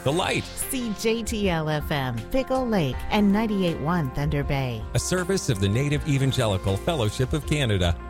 the light. See JTL-FM, Pickle Lake, and 98.1 Thunder Bay. A service of the Native Evangelical Fellowship of Canada.